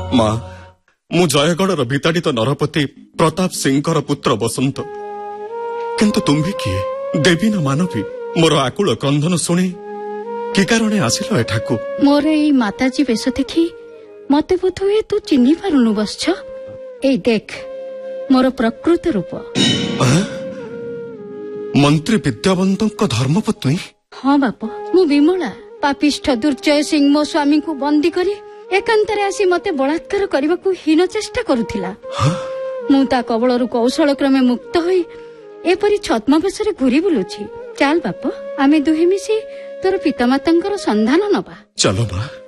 ମା ମୁଁ ଜୟଗଡ଼ର ବିତାଡ଼ିତ ନରପତି ପ୍ରତାପ ସିଂଙ୍କର ପୁତ୍ର ବସନ୍ତ। କିନ୍ତୁ ତୁମ୍ଭେ କିଏ? ଦେବୀ ନା ମାନବୀ? ମୋର ଆକୁଳ କ୍ରନ୍ଦନ ଶୁଣି କି କାରଣେ ଆସିଲ ଏଠାକୁ? ମୋର ଏଇ ମାତାଜୀ ବେଶ ଦେଖି ମତେ ବୋଧହୁଏ ତୁ ଚିହ୍ନି ପାରୁନୁ ବତ୍ସ। ଏଇ ଦେଖ ମୋର ପ୍ରକୃତ ରୂପ। ମନ୍ତ୍ରୀ ବିଦ୍ୟାବନ୍ତଙ୍କ ଧର୍ମପତ୍ନୀ? ହଁ ବାପ, ମୁଁ ବିମଳା। ପାପିଷ୍ଠ ଦୁର୍ଜୟ ସିଂ ମୋ ସ୍ୱାମୀଙ୍କୁ ବନ୍ଦୀ କରି ଏକାନ୍ତରେ ଆସି ମତେ ବଳାତ୍କାର କରିବାକୁ ହୀନ ଚେଷ୍ଟା କରୁଥିଲା। ମୁଁ ତା କବଳରୁ କୌଶଳ କ୍ରମେ ମୁକ୍ତ ହୋଇ ଏପରି ଛଦ୍ମବେଶରେ ଘୁରି ବୁଲୁଛି। ଚାଲ ବାପ, ଆମେ ଦୁହେଁ ମିଶି ତୋର ପିତାମାତାଙ୍କର ସନ୍ଧାନ ନବା। ଚାଲ ମା।